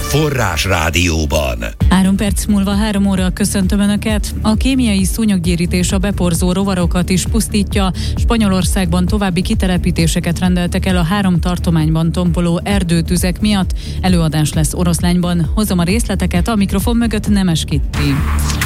Forrás Rádióban. 3 perc múlva 3 óra köszöntöm Önöket. A kémiai szúnyoggyérítés a beporzó rovarokat is pusztítja. Spanyolországban további kitelepítéseket rendeltek el a 3 tartományban tomboló erdőtüzek miatt. Előadás lesz Oroszlányban. Hozom a részleteket, a mikrofon mögött Nemes Kitti.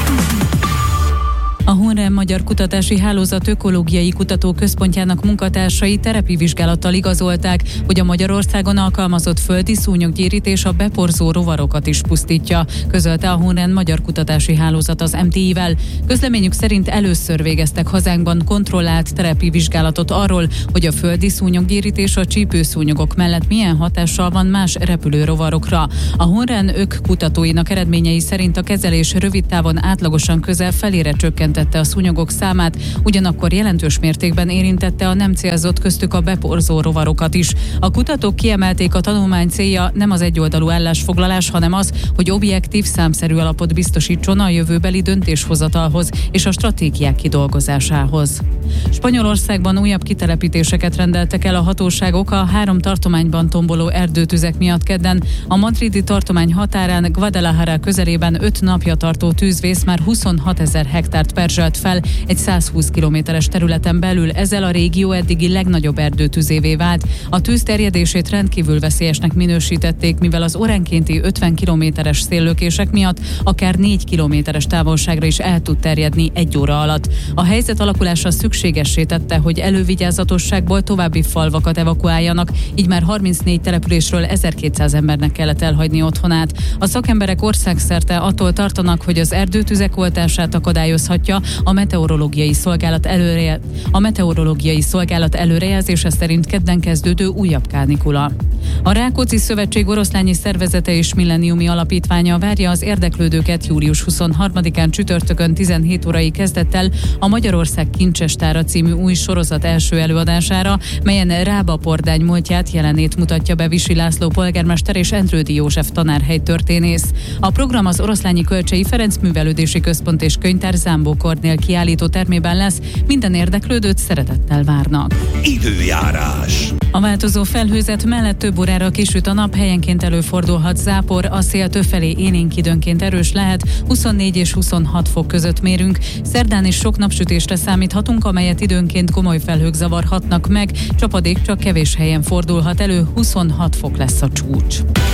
A Honren Magyar Kutatási Hálózat Ökológiai Kutatóközpontjának munkatársai terepi vizsgálattal igazolták, hogy a Magyarországon alkalmazott földi szúnyoggyérítés a beporzó rovarokat is pusztítja, közölte a Honren Magyar Kutatási Hálózat az MTI-vel. Közleményük szerint először végeztek hazánkban kontrollált terepi vizsgálatot arról, hogy a földi szúnyoggyérítés a csípőszúnyogok mellett milyen hatással van más repülő rovarokra. A Honren kutatóinak eredményei szerint a kezelés rövid távon átlagosan közel felére csökkent a szúnyogok számát, ugyanakkor jelentős mértékben érintette a nem célzott, köztük a beporzó rovarokat is. A kutatók kiemelték, a tanulmány célja nem az egyoldalú állásfoglalás, hanem az, hogy objektív, számszerű alapot biztosítson a jövőbeli döntéshozatalhoz és a stratégiák kidolgozásához. Spanyolországban újabb kitelepítéseket rendeltek el a hatóságok a 3 tartományban tomboló erdőtüzek miatt kedden. A madridi tartomány határán Guadalajara közelében 5 napja tartó tűzvész már 26 000 hektárt perzselt fel egy 120 kilométeres területen belül, ezzel a régió eddigi legnagyobb erdőtüzévé vált. A tűz terjedését rendkívül veszélyesnek minősítették, mivel az óránkénti 50 kilométeres széllökések miatt akár 4 kilométeres távolságra is el tud terjedni 1 óra alatt. A helyzet alakulása szükségessé tette, hogy elővigyázatosságból további falvakat evakuáljanak, így már 34 településről 1200 embernek kellett elhagyni otthonát. A szakemberek országszerte attól tartanak, hogy az erdőtüzek oltását akadályozhatja a meteorológiai szolgálat előrejelzése szerint kedden kezdődő újabb kánikula. A Rákóczi Szövetség oroszlányi szervezete és milleniumi alapítványa várja az érdeklődőket július 23-án csütörtökön 17 órai kezdettel a Magyarország Kincsestára című új sorozat első előadására, melyen Rába Pordány múltját, jelenét mutatja be Visi László polgármester és Endrődi József tanárhelytörténész. A program az Oroszlányi Kölcsei Ferenc Művelődési Központ és Könyvtár Zámbó Kornél kiállító termében lesz, minden érdeklődőt szeretettel várnak. Időjárás. A változó felhőzet mellett több órára kisüt a nap, helyenként előfordulhat zápor, a szél többfelé élénk időnként erős lehet, 24 és 26 fok között mérünk. Szerdán is sok napsütésre számíthatunk, amelyet időnként komoly felhők zavarhatnak meg, csapadék csak kevés helyen fordulhat elő, 26 fok lesz a csúcs.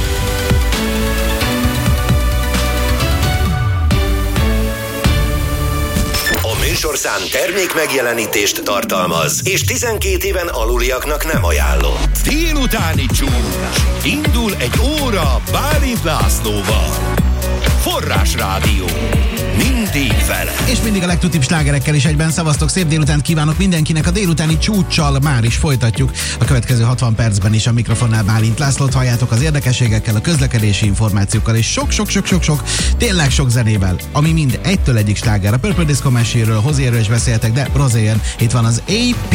Műsorszám termék megjelenítést tartalmaz, és 12 éven aluliaknak nem ajánlott. Délutáni csúcs. Indul egy óra Bálint Lászlóval. Forrás Rádió. Mindig vele. És mindig a legtutibb slágerekkel is egyben. Szevasztok, szép délutánt kívánok mindenkinek. A délutáni csúccsal már is folytatjuk. A következő 60 percben is a mikrofonnál Bálint Lászlót halljátok, az érdekességekkel, a közlekedési információkkal és sok, tényleg sok zenével, ami mind egytől egyik sláger. A Purple Disco Machine-ről, Hozierről is beszéltek, de Rozén itt van az AP